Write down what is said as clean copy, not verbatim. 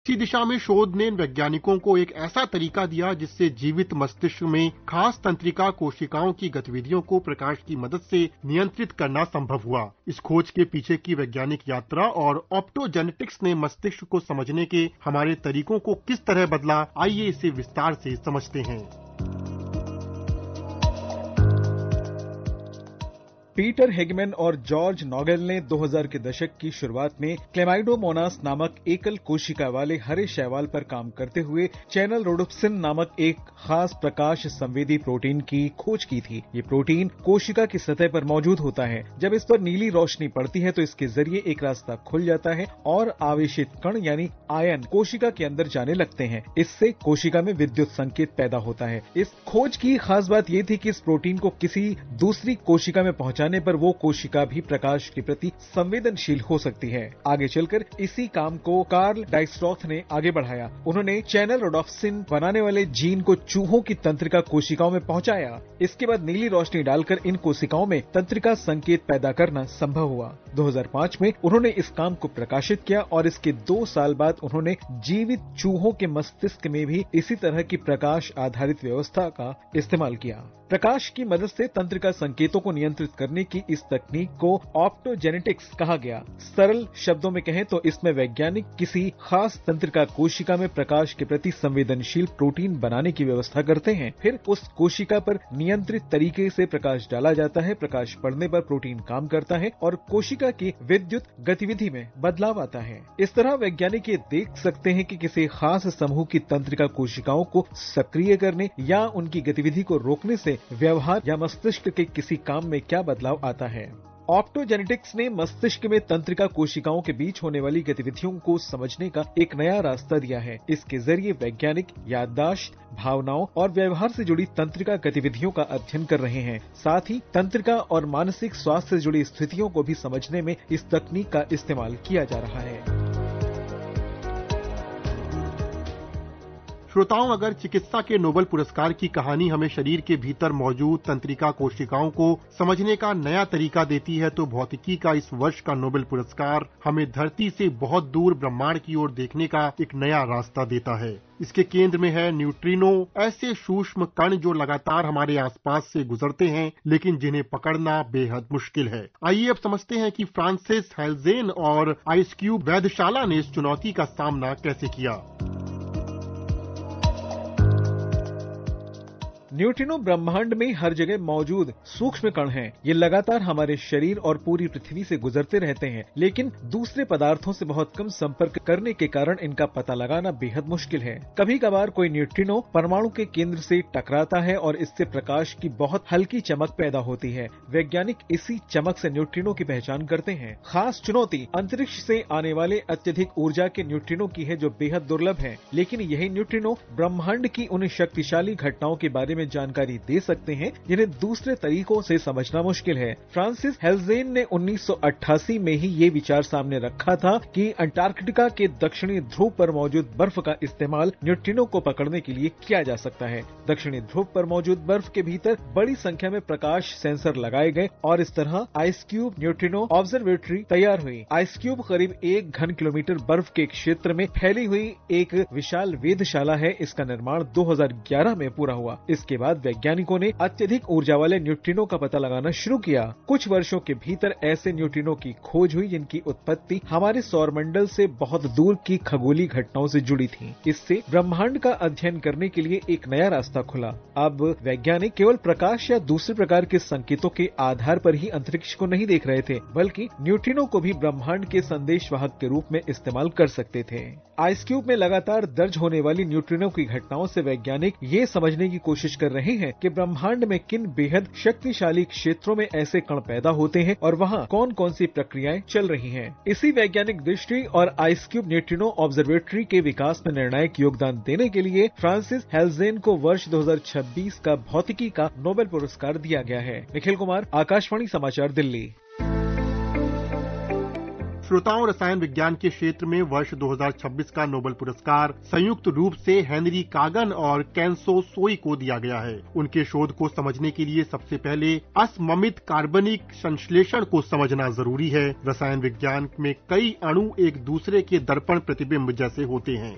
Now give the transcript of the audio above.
इसी दिशा में शोध ने वैज्ञानिकों को एक ऐसा तरीका दिया जिससे जीवित मस्तिष्क में खास तंत्रिका कोशिकाओं की गतिविधियों को प्रकाश की मदद से नियंत्रित करना संभव हुआ। इस खोज के पीछे की वैज्ञानिक यात्रा और ऑप्टोजेनेटिक्स ने मस्तिष्क को समझने के हमारे तरीकों को किस तरह बदला, आइए इसे विस्तार से समझते हैं। पीटर हेगमैन और जॉर्ज नॉगेल ने 2000 के दशक की शुरुआत में क्लेमाइडोमोनास नामक एकल कोशिका वाले हरे शैवाल पर काम करते हुए चैनल रोडोप्सिन नामक एक खास प्रकाश संवेदी प्रोटीन की खोज की थी। ये प्रोटीन कोशिका की सतह पर मौजूद होता है। जब इस पर नीली रोशनी पड़ती है तो इसके जरिए एक रास्ता खुल जाता है और आवेशित कण यानी आयन कोशिका के अंदर जाने लगते हैं। इससे कोशिका में विद्युत संकेत पैदा होता है। इस खोज की खास बात ये थी कि इस प्रोटीन को किसी दूसरी कोशिका में पहुंचाने पर वो कोशिका भी प्रकाश के प्रति संवेदनशील हो सकती है। आगे चलकर इसी काम को कार्ल डाइस्ट्रॉथ ने आगे बढ़ाया। उन्होंने चैनल रोडोप्सिन बनाने वाले जीन को चूहों की तंत्रिका कोशिकाओं में पहुंचाया। इसके बाद नीली रोशनी डालकर इन कोशिकाओं में तंत्रिका संकेत पैदा करना संभव हुआ। 2005 में उन्होंने इस काम को प्रकाशित किया और इसके 2 साल बाद उन्होंने जीवित चूहों के मस्तिष्क में भी इसी तरह की प्रकाश आधारित व्यवस्था का इस्तेमाल किया। प्रकाश की मदद से तंत्रिका संकेतों को नियंत्रित करने की इस तकनीक को ऑप्टोजेनेटिक्स कहा गया। सरल शब्दों में कहें तो इसमें वैज्ञानिक किसी खास तंत्रिका कोशिका में प्रकाश के प्रति संवेदनशील प्रोटीन बनाने की व्यवस्था करते हैं। फिर उस कोशिका पर नियंत्रित तरीके से प्रकाश डाला जाता है। प्रकाश पड़ने पर प्रोटीन काम करता है और कोशिका की विद्युत गतिविधि में बदलाव आता है। इस तरह वैज्ञानिक ये देख सकते हैं कि किसी खास समूह की तंत्रिका कोशिकाओं को सक्रिय करने या उनकी गतिविधि को रोकने से व्यवहार या मस्तिष्क के किसी काम में क्या बदलाव आता है। ऑप्टोजेनेटिक्स ने मस्तिष्क में तंत्रिका कोशिकाओं के बीच होने वाली गतिविधियों को समझने का एक नया रास्ता दिया है। इसके जरिए वैज्ञानिक याददाश्त, भावनाओं और व्यवहार से जुड़ी तंत्रिका गतिविधियों का अध्ययन कर रहे हैं। साथ ही तंत्रिका और मानसिक स्वास्थ्य से जुड़ी स्थितियों को भी समझने में इस तकनीक का इस्तेमाल किया जा रहा है। श्रोताओं, अगर चिकित्सा के नोबेल पुरस्कार की कहानी हमें शरीर के भीतर मौजूद तंत्रिका कोशिकाओं को समझने का नया तरीका देती है, तो भौतिकी का इस वर्ष का नोबेल पुरस्कार हमें धरती से बहुत दूर ब्रह्मांड की ओर देखने का एक नया रास्ता देता है। इसके केंद्र में है न्यूट्रिनो, ऐसे सूक्ष्म कण जो लगातार हमारे आसपास से गुजरते हैं लेकिन जिन्हें पकड़ना बेहद मुश्किल है। आइए अब समझते हैं कि फ्रांसिस हेल्जेन और आइस क्यूब वेधशाला ने इस चुनौती का सामना कैसे किया। न्यूट्रिनो ब्रह्मांड में हर जगह मौजूद सूक्ष्म कण हैं। ये लगातार हमारे शरीर और पूरी पृथ्वी से गुजरते रहते हैं, लेकिन दूसरे पदार्थों से बहुत कम संपर्क करने के कारण इनका पता लगाना बेहद मुश्किल है। कभी कभार कोई न्यूट्रिनो परमाणु के केंद्र से टकराता है और इससे प्रकाश की बहुत हल्की चमक पैदा होती है। वैज्ञानिक इसी चमक से न्यूट्रिनो की पहचान करते हैं। खास चुनौती अंतरिक्ष से आने वाले अत्यधिक ऊर्जा के न्यूट्रिनो की है, जो बेहद दुर्लभ है। लेकिन यही न्यूट्रिनो ब्रह्मांड की उन शक्तिशाली घटनाओं के बारे में जानकारी दे सकते हैं जिन्हें दूसरे तरीकों से समझना मुश्किल है। फ्रांसिस हेल्जेन ने 1988 में ही ये विचार सामने रखा था कि अंटार्कटिका के दक्षिणी ध्रुव पर मौजूद बर्फ का इस्तेमाल न्यूट्रिनो को पकड़ने के लिए किया जा सकता है। दक्षिणी ध्रुव पर मौजूद बर्फ के भीतर बड़ी संख्या में प्रकाश सेंसर लगाए गए और इस तरह आइस क्यूब न्यूट्रिनो ऑब्जर्वेटरी तैयार हुई। आइस क्यूब करीब 1 घन किलोमीटर बर्फ के क्षेत्र में फैली हुई एक विशाल वेधशाला है। इसका निर्माण 2011 में पूरा हुआ। इसके बाद वैज्ञानिकों ने अत्यधिक ऊर्जा वाले न्यूट्रिनो का पता लगाना शुरू किया। कुछ वर्षों के भीतर ऐसे न्यूट्रिनो की खोज हुई जिनकी उत्पत्ति हमारे सौरमंडल से बहुत दूर की खगोलीय घटनाओं से जुड़ी थी। इससे ब्रह्मांड का अध्ययन करने के लिए एक नया रास्ता खुला। अब वैज्ञानिक केवल प्रकाश या दूसरे प्रकार के संकेतों के आधार पर ही अंतरिक्ष को नहीं देख रहे थे, बल्कि न्यूट्रिनो को भी ब्रह्मांड के संदेशवाहक के रूप में इस्तेमाल कर सकते थे। आइस क्यूब में लगातार दर्ज होने वाली न्यूट्रिनो की घटनाओं से वैज्ञानिक ये समझने की कोशिश कर रहे हैं कि ब्रह्मांड में किन बेहद शक्तिशाली क्षेत्रों में ऐसे कण पैदा होते हैं और वहाँ कौन कौन सी प्रक्रियाएं चल रही हैं। इसी वैज्ञानिक दृष्टि और आइस क्यूब न्यूट्रिनो ऑब्जर्वेटरी के विकास में निर्णायक योगदान देने के लिए फ्रांसिस हेल्जेन को वर्ष 2026 का भौतिकी का नोबेल पुरस्कार दिया गया है। निखिल कुमार, आकाशवाणी समाचार, दिल्ली। श्रोताओं, रसायन विज्ञान के क्षेत्र में वर्ष 2026 का नोबेल पुरस्कार संयुक्त रूप से हेनरी कागन और केंसो सोई को दिया गया है। उनके शोध को समझने के लिए सबसे पहले असममित कार्बनिक संश्लेषण को समझना जरूरी है। रसायन विज्ञान में कई अणु एक दूसरे के दर्पण प्रतिबिंब जैसे होते हैं।